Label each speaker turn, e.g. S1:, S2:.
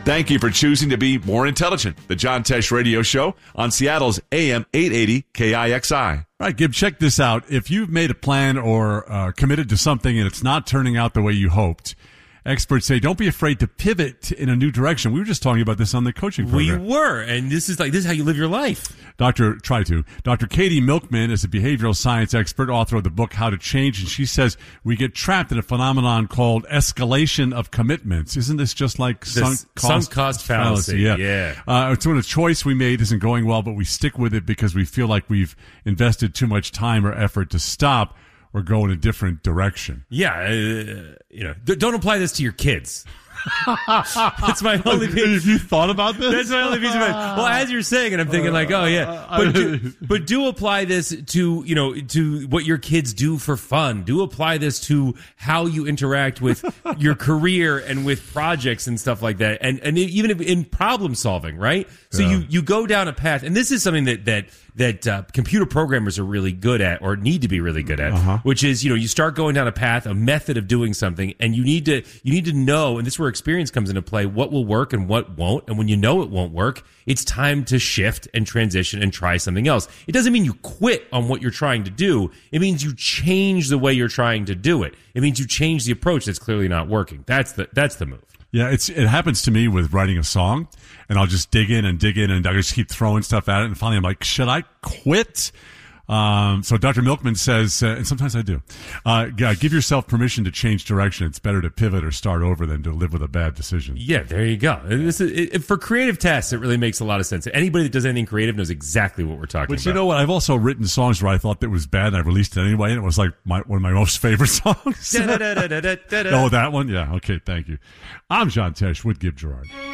S1: Thank you for choosing to be more intelligent. The John Tesh Radio Show on Seattle's AM 880 KIXI.
S2: All right, Gib, check this out. If you've made a plan or committed to something and it's not turning out the way you hoped, experts say don't be afraid to pivot in a new direction. We were just talking about this on the coaching program.
S3: We were, and this is how you live your life. Dr.
S2: Katie Milkman is a behavioral science expert, author of the book How to Change, and she says we get trapped in a phenomenon called escalation of commitments. Isn't this just like sunk cost fallacy?
S3: Yeah.
S2: It's when a choice we made isn't going well, but we stick with it because we feel like we've invested too much time or effort to stop or go in a different direction.
S3: Yeah, don't apply this to your kids. That's my only piece.
S2: Have you thought about this?
S3: That's my only piece of advice. Well, as you're saying it, I'm thinking like, oh yeah, but do apply this to what your kids do for fun. Do apply this to how you interact with your career and with projects and stuff like that, and even in problem solving, right? So you go down a path, and this is something that computer programmers are really good at, or need to be really good at, which is, you start going down a path, a method of doing something, and you need to know, and this is where experience comes into play, what will work and what won't. And when you know it won't work, it's time to shift and transition and try something else. It doesn't mean you quit on what you're trying to do. It means you change the way you're trying to do it. It means you change the approach that's clearly not working. That's the move.
S2: Yeah, it happens to me with writing a song, and I'll just dig in, and I just keep throwing stuff at it, and finally I'm like, should I quit? So Dr. Milkman says, and sometimes I do, give yourself permission to change direction. It's better to pivot or start over than to live with a bad decision.
S3: Yeah, there you go. For creative tasks, it really makes a lot of sense. Anybody that does anything creative knows exactly what we're talking about.
S2: But you know what? I've also written songs where I thought that was bad, and I released it anyway, and it was like one of my most favorite songs. Oh, that one? Yeah, okay, thank you. I'm John Tesh with Gib Gerard.